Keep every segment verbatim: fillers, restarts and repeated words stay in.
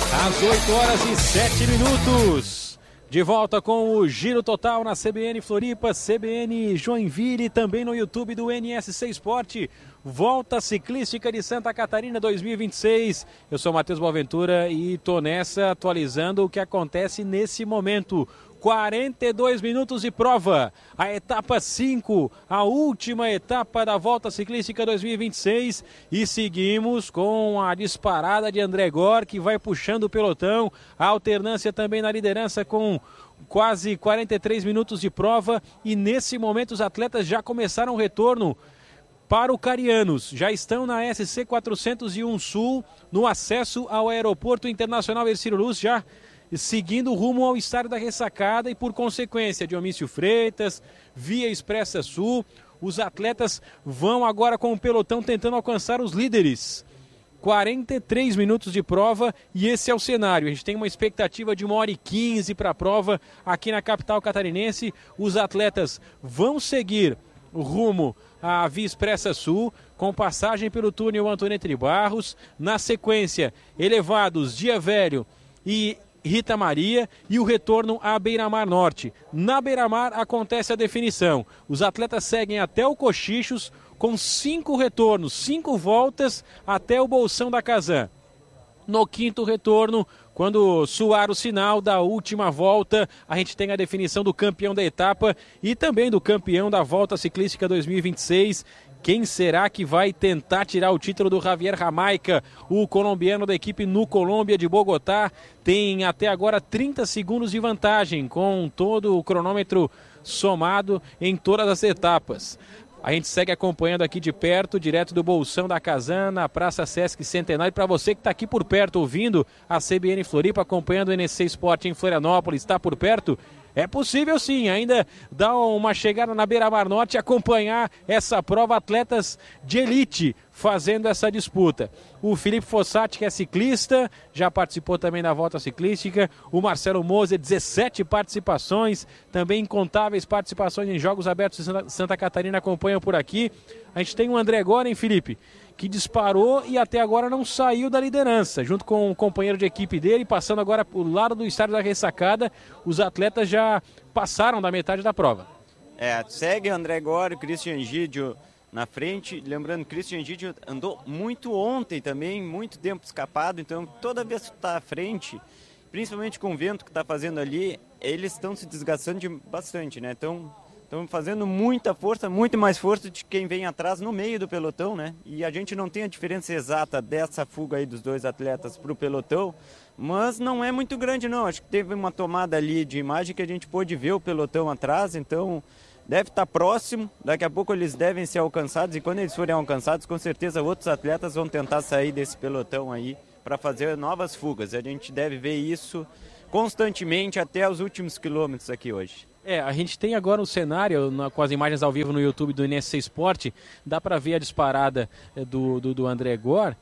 Às oito horas e sete minutos. De volta com o Giro Total na C B N Floripa, C B N Joinville, também no YouTube do N S C Esporte. Volta Ciclística de Santa Catarina dois mil e vinte e seis. Eu sou o Matheus Boaventura e tô nessa atualizando o que acontece nesse momento. quarenta e dois minutos de prova, a etapa cinco, a última etapa da Volta Ciclística dois mil e vinte e seis, e seguimos com a disparada de André Gor, que vai puxando o pelotão, a alternância também na liderança com quase quarenta e três minutos de prova, e nesse momento os atletas já começaram o retorno para o Carianos, já estão na S C quatrocentos e um Sul, no acesso ao Aeroporto Internacional Hercílio Luz, já seguindo rumo ao estádio da Ressacada, e por consequência Dionísio Freitas, Via Expressa Sul, os atletas vão agora com o pelotão tentando alcançar os líderes. quarenta e três minutos de prova e esse é o cenário. A gente tem uma expectativa de uma hora e quinze para a prova aqui na capital catarinense. Os atletas vão seguir o rumo à Via Expressa Sul, com passagem pelo túnel Antônio Barros. Na sequência, elevados Dia Velho e Rita Maria, e o retorno à Beira-Mar Norte. Na Beira-Mar acontece a definição. Os atletas seguem até o Cochichos com cinco retornos, cinco voltas até o Bolsão da Kazan. No quinto retorno, quando soar o sinal da última volta, a gente tem a definição do campeão da etapa e também do campeão da Volta Ciclística dois mil e vinte e seis. Quem será que vai tentar tirar o título do Javier Jamaica? O colombiano da equipe Nu Colômbia de Bogotá tem até agora trinta segundos de vantagem, com todo o cronômetro somado em todas as etapas. A gente segue acompanhando aqui de perto, direto do Bolsão da Kazan, na Praça Sesc Centenário. Para você que está aqui por perto, ouvindo a C B N Floripa, acompanhando o N S C Esporte em Florianópolis, está por perto? É possível sim, ainda dar uma chegada na Beira-Mar Norte e acompanhar essa prova, atletas de elite fazendo essa disputa. O Felipe Fossati, que é ciclista, já participou também da Volta Ciclística. O Marcelo Moser, dezessete participações, também incontáveis participações em Jogos Abertos de Santa Catarina, acompanham por aqui. A gente tem o André Gor, hein, Felipe? Que disparou e até agora não saiu da liderança, junto com o companheiro de equipe dele, passando agora por lado do estádio da Ressacada. Os atletas já passaram da metade da prova. É, segue André Gor, Christian Gidio na frente. Lembrando, Christian Gidio andou muito ontem também, muito tempo escapado, então toda vez que está à frente, principalmente com o vento que está fazendo ali, eles estão se desgastando de bastante, né? Então estão fazendo muita força, muito mais força de quem vem atrás no meio do pelotão, né? E a gente não tem a diferença exata dessa fuga aí dos dois atletas para o pelotão, mas não é muito grande não. Acho que teve uma tomada ali de imagem que a gente pôde ver o pelotão atrás, então deve estar próximo, daqui a pouco eles devem ser alcançados, e quando eles forem alcançados, com certeza outros atletas vão tentar sair desse pelotão aí para fazer novas fugas. A gente deve ver isso constantemente até os últimos quilômetros aqui hoje. É, a gente tem agora um cenário na, com as imagens ao vivo no YouTube do N S C Esporte, dá para ver a disparada do, do, do André Gor,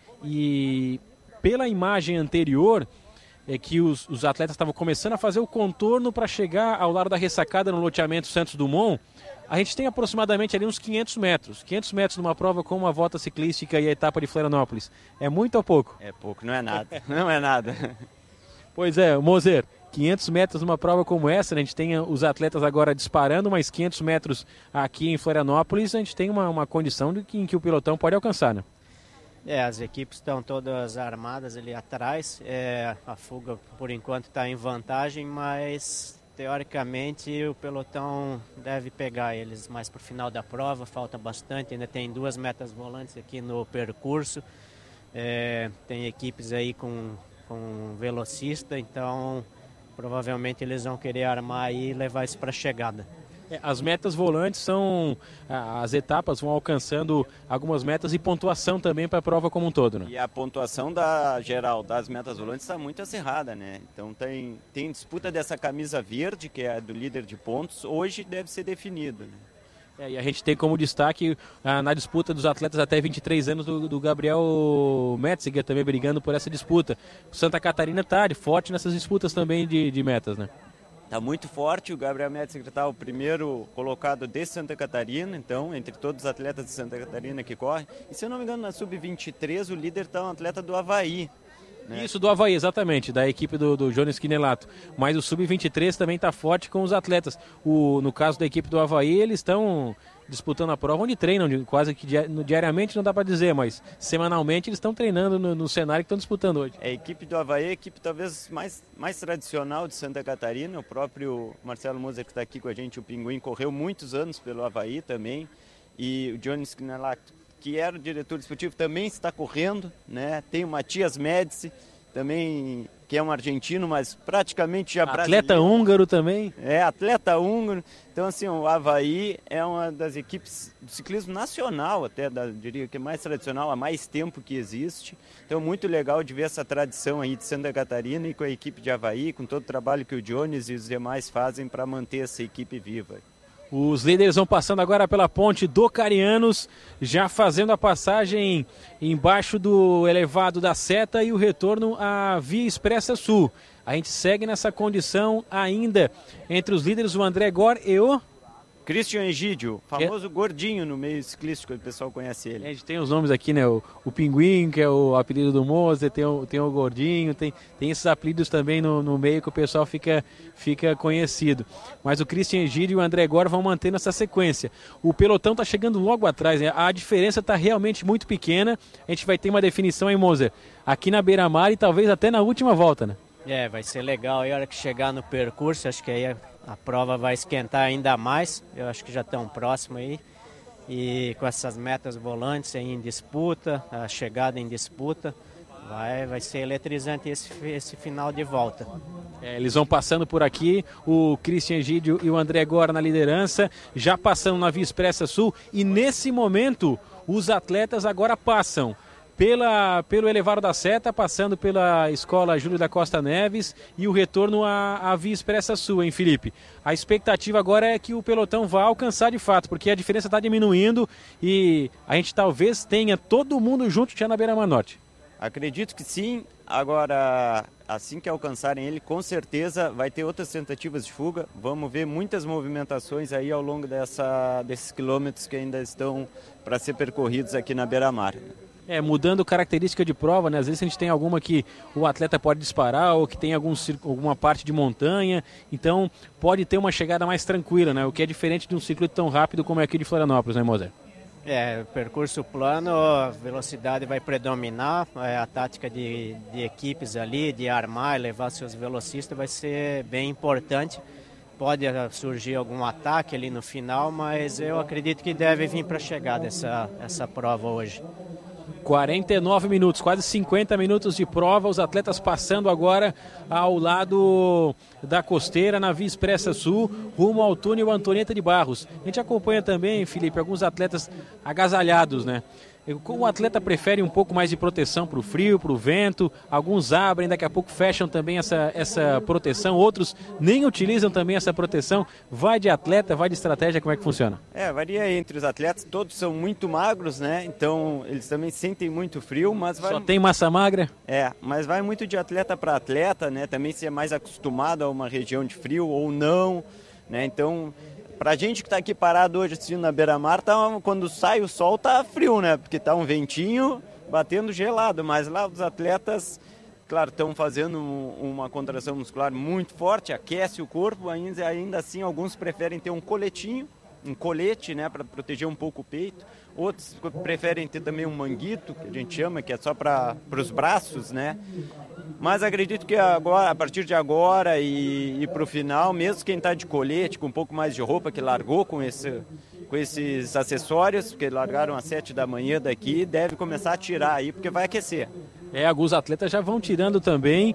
e pela imagem anterior é que os, os atletas estavam começando a fazer o contorno para chegar ao lado da Ressacada no loteamento Santos Dumont. A gente tem aproximadamente ali uns quinhentos metros, quinhentos metros numa prova como a Volta Ciclística e a etapa de Florianópolis. É muito ou pouco? É pouco, não é nada, não é nada. Pois é, Moser, quinhentos metros numa prova como essa, né? A gente tem os atletas agora disparando, mas quinhentos metros aqui em Florianópolis, a gente tem uma, uma condição de que, em que o pelotão pode alcançar, né? É, as equipes estão todas armadas ali atrás, é, a fuga por enquanto está em vantagem, mas teoricamente o pelotão deve pegar eles mais para o final da prova, falta bastante, ainda tem duas metas volantes aqui no percurso, é, tem equipes aí com, com velocista, então provavelmente eles vão querer armar e levar isso para a chegada. É, as metas volantes são, as etapas vão alcançando algumas metas e pontuação também para a prova como um todo, né? E a pontuação da geral das metas volantes está muito acirrada, né? Então tem, tem disputa dessa camisa verde, que é do líder de pontos, hoje deve ser definido, né? É, e a gente tem como destaque ah, na disputa dos atletas até vinte e três anos do, do Gabriel Metziger também brigando por essa disputa. O Santa Catarina está forte nessas disputas também de, de metas, né? Está muito forte, o Gabriel Metziger está o primeiro colocado de Santa Catarina, então, entre todos os atletas de Santa Catarina que correm. E se eu não me engano, na sub vinte e três, o líder está um atleta do Avaí. né? Isso, do Avaí, exatamente, da equipe do, do Jones Quinelato. Mas o sub vinte e três também está forte com os atletas. O, no caso da equipe do Avaí, eles estão disputando a prova onde treinam, quase que diariamente não dá para dizer, mas semanalmente eles estão treinando no, no cenário que estão disputando hoje. A equipe do Avaí é a equipe talvez mais, mais tradicional de Santa Catarina. O próprio Marcelo Moser, que está aqui com a gente, o Pinguim, correu muitos anos pelo Avaí também. E o Jones Quinelato, que era o diretor esportivo, também está correndo, né? Tem o Matias Médici, também, que é um argentino, mas praticamente já brasileiro. Atleta húngaro também. É, atleta húngaro. Então, assim, o Avaí é uma das equipes do ciclismo nacional, até, da, diria que é mais tradicional, há mais tempo que existe. Então, muito legal de ver essa tradição aí de Santa Catarina e com a equipe de Avaí, com todo o trabalho que o Jones e os demais fazem para manter essa equipe viva. Os líderes vão passando agora pela ponte do Carianos, já fazendo a passagem embaixo do elevado da Seta e o retorno à Via Expressa Sul. A gente segue nessa condição ainda entre os líderes, o André Gor e o Christian Egídio, famoso é. gordinho no meio ciclístico, o pessoal conhece ele. A gente tem os nomes aqui, né? O, o Pinguim, que é o apelido do Moser, tem o, tem o Gordinho, tem, tem esses apelidos também no, no meio que o pessoal fica, fica conhecido. Mas o Christian Egídio e o André Gor vão mantendo essa sequência. O pelotão está chegando logo atrás, né? A diferença está realmente muito pequena. A gente vai ter uma definição, hein, Moser? Aqui na Beira-Mar e talvez até na última volta, né? É, vai ser legal. E a hora que chegar no percurso, acho que aí a, a prova vai esquentar ainda mais. Eu acho que já estão próximos aí. E com essas metas volantes aí em disputa, a chegada em disputa, vai, vai ser eletrizante esse, esse final de volta. É, eles vão passando por aqui, o Christian Egídio e o André Gor na liderança, já passando na Via Expressa Sul. E nesse momento, os atletas agora passam Pela, pelo Elevado da Seta, passando pela Escola Júlio da Costa Neves e o retorno à, à Via Expressa Sul, hein, Felipe? A expectativa agora é que o pelotão vá alcançar de fato, porque a diferença está diminuindo e a gente talvez tenha todo mundo junto já na Beira-Mar Norte. Acredito que sim. Agora, assim que alcançarem ele, com certeza vai ter outras tentativas de fuga. Vamos ver muitas movimentações aí ao longo dessa, desses quilômetros que ainda estão para ser percorridos aqui na Beira-Mar. É, mudando característica de prova, né? Às vezes a gente tem alguma que o atleta pode disparar ou que tem algum, alguma parte de montanha, então pode ter uma chegada mais tranquila, né? O que é diferente de um circuito tão rápido como é aqui de Florianópolis, né, Moser? É, percurso plano, a velocidade vai predominar, é, a tática de, de equipes ali, de armar, levar seus velocistas vai ser bem importante. Pode surgir algum ataque ali no final, mas eu acredito que deve vir para chegar dessa essa prova hoje. quarenta e nove minutos, quase cinquenta minutos de prova, os atletas passando agora ao lado da costeira na Via Expressa Sul, rumo ao túnel Antonieta de Barros. A gente acompanha também, Felipe, alguns atletas agasalhados, né? O atleta prefere um pouco mais de proteção para o frio, para o vento, alguns abrem, daqui a pouco fecham também essa, essa proteção, outros nem utilizam também essa proteção. Vai de atleta, vai de estratégia, como é que funciona? É, varia entre os atletas, todos são muito magros, né? Então eles também sentem muito frio, mas vai... Só tem massa magra? É, mas vai muito de atleta para atleta, né? Também se é mais acostumado a uma região de frio ou não, né? Então... Pra gente que está aqui parado hoje assistindo na Beira-Mar, tá, quando sai o sol tá frio, né? Porque tá um ventinho batendo gelado, mas lá os atletas, claro, estão fazendo uma contração muscular muito forte, aquece o corpo, ainda, ainda assim alguns preferem ter um coletinho, um colete, né, para proteger um pouco o peito. Outros preferem ter também um manguito, que a gente chama, que é só para os braços, né? Mas acredito que agora, a partir de agora e, e para o final, mesmo quem está de colete, com um pouco mais de roupa, que largou com, esse, com esses acessórios, porque largaram às sete da manhã daqui, deve começar a tirar aí, porque vai aquecer. É, alguns atletas já vão tirando também.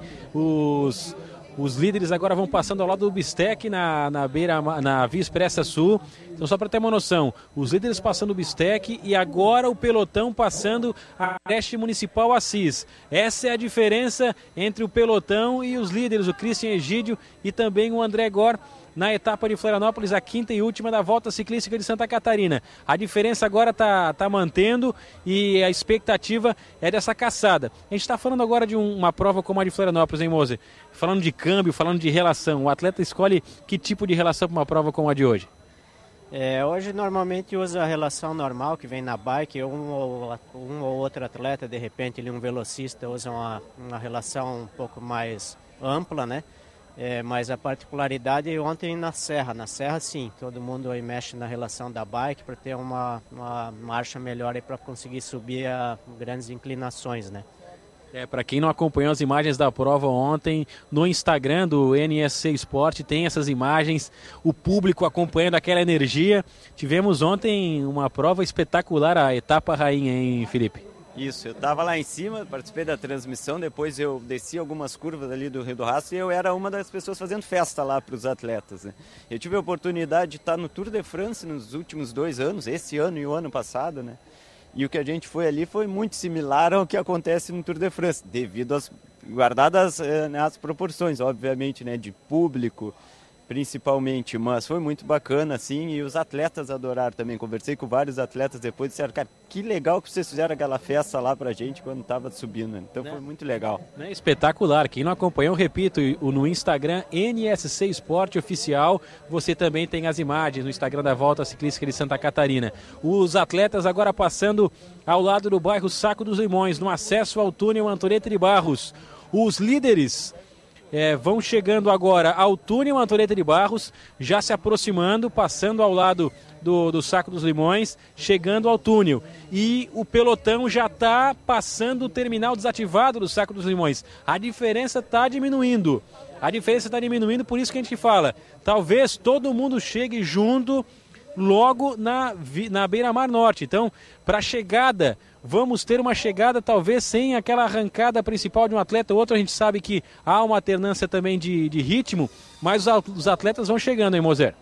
Os, os líderes agora vão passando ao lado do Bistec na, na, beira, na Via Expressa Sul. Então, só para ter uma noção, os líderes passando o Bistec e agora o pelotão passando a creche municipal Assis. Essa é a diferença entre o pelotão e os líderes, o Christian Egídio e também o André Gor, na etapa de Florianópolis, a quinta e última da Volta Ciclística de Santa Catarina. A diferença agora está tá mantendo e a expectativa é dessa caçada. A gente está falando agora de um, uma prova como a de Florianópolis, hein, Moser? Falando de câmbio, falando de relação. O atleta escolhe que tipo de relação para uma prova como a de hoje? É, hoje normalmente usa a relação normal que vem na bike, um ou, um ou outro atleta, de repente ele, um velocista, usa uma, uma relação um pouco mais ampla, né? É, mas a particularidade ontem na serra, na serra sim, todo mundo aí mexe na relação da bike para ter uma, uma marcha melhor para conseguir subir a grandes inclinações, né? É, para quem não acompanhou as imagens da prova ontem, no Instagram do N S C Sport tem essas imagens, o público acompanhando aquela energia. Tivemos ontem uma prova espetacular, a etapa rainha, hein, Felipe? Isso, eu estava lá em cima, participei da transmissão, depois eu desci algumas curvas ali do Rio do Rastro e eu era uma das pessoas fazendo festa lá para os atletas, né? Eu tive a oportunidade de estar no Tour de France nos últimos dois anos, esse ano e o ano passado, né? E o que a gente foi ali foi muito similar ao que acontece no Tour de France, devido às guardadas eh, as proporções, obviamente, né, de público, principalmente, mas foi muito bacana, assim, e os atletas adoraram também. Conversei com vários atletas depois e disseram, cara, que legal que vocês fizeram aquela festa lá pra gente quando estava subindo, então foi muito legal. É espetacular, quem não acompanhou, repito, no Instagram N S C Sport Oficial, você também tem as imagens no Instagram da Volta Ciclística de Santa Catarina. Os atletas agora passando ao lado do bairro Saco dos Limões, no acesso ao túnel Antonieta de Barros. Os líderes É, vão chegando agora ao túnel Antonieta de Barros, já se aproximando, passando ao lado do, do Saco dos Limões, chegando ao túnel. E o pelotão já está passando o terminal desativado do Saco dos Limões. A diferença está diminuindo. A diferença está diminuindo, por isso que a gente fala. Talvez todo mundo chegue junto logo na, na Beira-Mar Norte. Então, para a chegada, vamos ter uma chegada talvez sem aquela arrancada principal de um atleta ou outro. A gente sabe que há uma alternância também de, de ritmo, mas os atletas vão chegando, hein, Moser?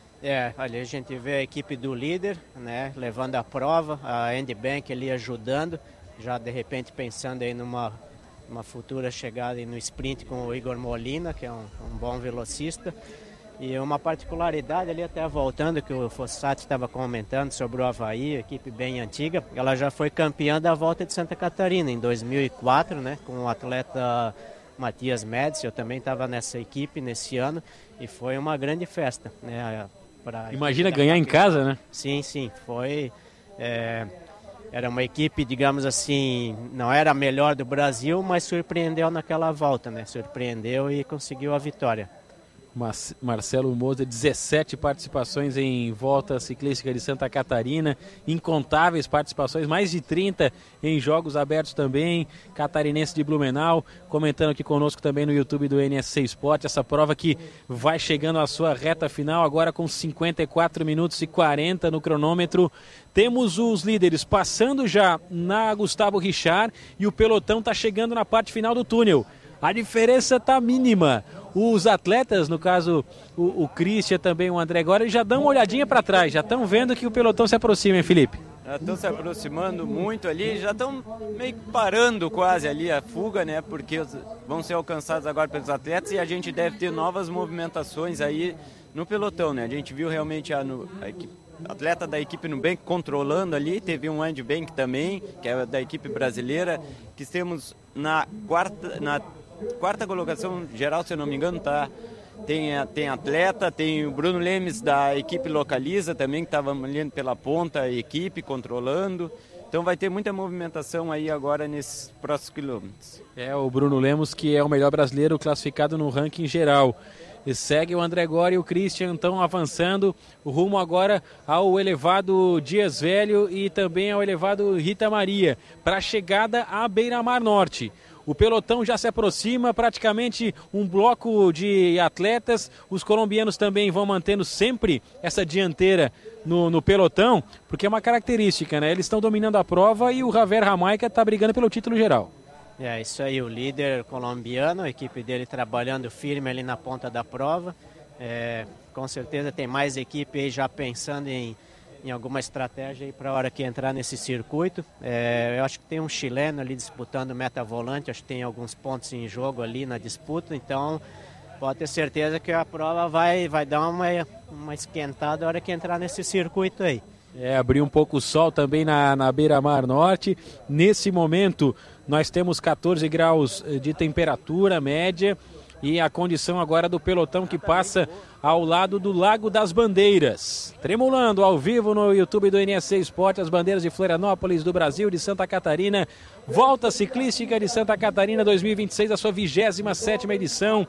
É, ali a gente vê a equipe do líder, né, levando a prova, a Andy Bank ali ajudando, já de repente pensando aí numa uma futura chegada aí no sprint com o Igor Molina, que é um, um bom velocista. E uma particularidade ali, até voltando, que o Fossati estava comentando sobre o Avaí, equipe bem antiga, ela já foi campeã da Volta de Santa Catarina em dois mil e quatro, né, com o atleta Matias Médici. Eu também estava nessa equipe nesse ano e foi uma grande festa, né? Pra Imagina ganhar em casa, né? Sim, sim, foi... É, era uma equipe, digamos assim, não era a melhor do Brasil, mas surpreendeu naquela volta, né? Surpreendeu e conseguiu a vitória. Marcelo Moser, dezessete participações em Volta Ciclística de Santa Catarina, incontáveis participações, mais de trinta em jogos abertos também, catarinense de Blumenau, comentando aqui conosco também no YouTube do N S C Sport, essa prova que vai chegando à sua reta final, agora com cinquenta e quatro minutos e quarenta no cronômetro. Temos os líderes passando já na Gustavo Richard e o pelotão está chegando na parte final do túnel. A diferença está mínima. Os atletas, no caso o, o Christian, também o André agora, já dão uma olhadinha para trás, já estão vendo que o pelotão se aproxima, hein, Felipe? Já estão se aproximando muito ali, já estão meio que parando quase ali a fuga, né? Porque vão ser alcançados agora pelos atletas e a gente deve ter novas movimentações aí no pelotão, né? A gente viu realmente a, no, a equipe, atleta da equipe Nubank controlando ali, teve um Andy Bank também, que é da equipe brasileira, que temos na quarta... Na quarta colocação geral, se eu não me engano, tá, tem, tem atleta, tem o Bruno Lemes da equipe Localiza também, que estava olhando pela ponta a equipe, controlando. Então vai ter muita movimentação aí agora nesses próximos quilômetros. É, o Bruno Lemos, que é o melhor brasileiro classificado no ranking geral. E segue o André Gori e o Christian, então avançando, rumo agora ao elevado Dias Velho e também ao elevado Rita Maria, para a chegada à Beira-Mar Norte. O pelotão já se aproxima, praticamente um bloco de atletas. Os colombianos também vão mantendo sempre essa dianteira no, no pelotão, porque é uma característica, né? Eles estão dominando a prova e o Javier Jamaica está brigando pelo título geral. É isso aí, o líder colombiano, a equipe dele trabalhando firme ali na ponta da prova. É, com certeza tem mais equipe aí já pensando em, em alguma estratégia para a hora que entrar nesse circuito. É, eu acho que tem um chileno ali disputando meta volante, acho que tem alguns pontos em jogo ali na disputa, então pode ter certeza que a prova vai, vai dar uma, uma esquentada a hora que entrar nesse circuito aí. É, abrir um pouco o sol também na, na Beira-Mar Norte. Nesse momento nós temos catorze graus de temperatura média. e a condição agora do pelotão que passa ao lado do Lago das Bandeiras. Tremulando ao vivo no YouTube do N S C Esporte, as bandeiras de Florianópolis, do Brasil, de Santa Catarina. Volta Ciclística de Santa Catarina dois mil e vinte e seis, a sua vigésima sétima edição.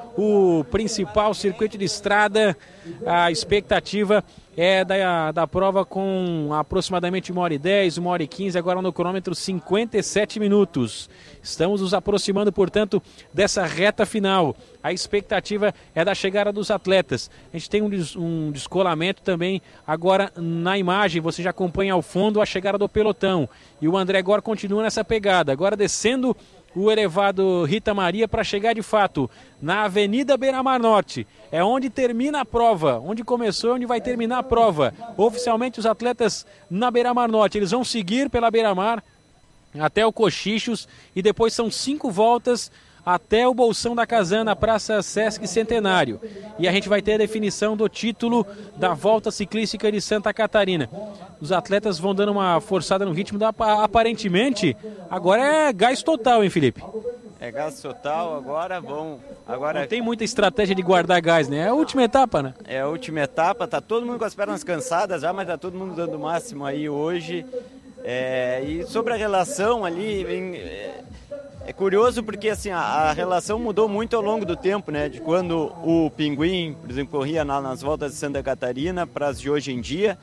O principal circuito de estrada, a expectativa é da, da prova com aproximadamente uma hora e dez, uma hora e quinze, agora no cronômetro cinquenta e sete minutos. Estamos nos aproximando, portanto, dessa reta final. A expectativa é da chegada dos atletas. A gente tem um, des, um descolamento também agora na imagem, você já acompanha ao fundo a chegada do pelotão. E o André Gor continua nessa pegada, agora descendo o elevado Rita Maria para chegar de fato na Avenida Beira-Mar Norte. É onde termina a prova, onde começou, onde vai terminar a prova. Oficialmente os atletas na Beira-Mar Norte, eles vão seguir pela Beira-Mar até o Cochichos e depois são cinco voltas até o Bolsão da Casana, Praça Sesc Centenário. E a gente vai ter a definição do título da Volta Ciclística de Santa Catarina. Os atletas vão dando uma forçada no ritmo, da, aparentemente, agora é gás total, hein, Felipe? É gás total, agora vão... Agora... Não tem muita estratégia de guardar gás, né? É a última etapa, né? É a última etapa, tá todo mundo com as pernas cansadas já, mas tá todo mundo dando o máximo aí hoje. É... E sobre a relação ali... Vem... É... É curioso porque assim, a, a relação mudou muito ao longo do tempo, né? De quando o Pinguim, por exemplo, corria na, nas voltas de Santa Catarina para as de hoje em dia.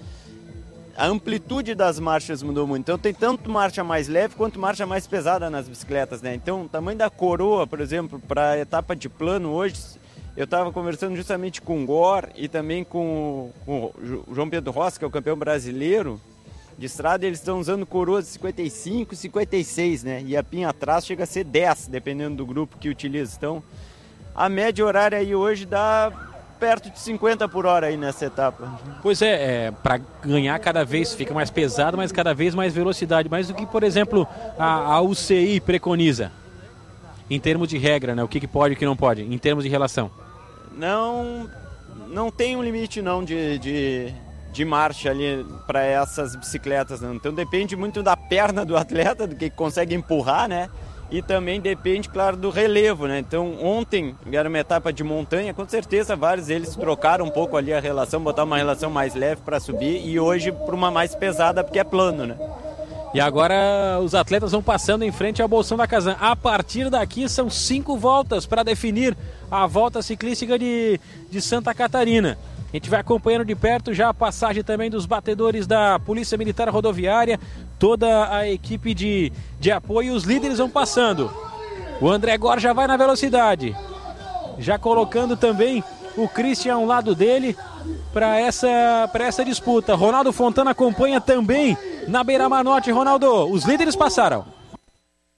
A amplitude das marchas mudou muito. Então tem tanto marcha mais leve quanto marcha mais pesada nas bicicletas, né? Então o tamanho da coroa, por exemplo, para a etapa de plano hoje, eu estava conversando justamente com o Gor e também com o, com o João Pedro Rossi, que é o campeão brasileiro de estrada, eles estão usando coroas de cinquenta e cinco, cinquenta e seis, né? E a pinha atrás chega a ser dez, dependendo do grupo que utiliza. Então, a média horária aí hoje dá perto de cinquenta por hora aí nessa etapa. Pois é, é para ganhar cada vez fica mais pesado, mas cada vez mais velocidade. Mais do que, por exemplo, a, a U C I preconiza, em termos de regra, né? O que, que pode e o que não pode, em termos de relação. Não, não tem um limite não de... de... de marcha ali para essas bicicletas, né? Então depende muito da perna do atleta, do que consegue empurrar, né? E também depende, claro, do relevo, né? Então ontem era uma etapa de montanha, com certeza vários deles trocaram um pouco ali a relação, botar uma relação mais leve para subir e hoje para uma mais pesada porque é plano, né? E agora os atletas vão passando em frente ao Bolsão da Casana. A partir daqui são cinco voltas para definir a volta ciclística de, de Santa Catarina. A gente vai acompanhando de perto já a passagem também dos batedores da Polícia Militar Rodoviária, toda a equipe de, de apoio, os líderes vão passando. O André Gor já vai na velocidade, já colocando também o Christian ao lado dele para essa, para essa disputa. Ronaldo Fontana acompanha também na Beira-Mar Norte. Ronaldo, os líderes passaram.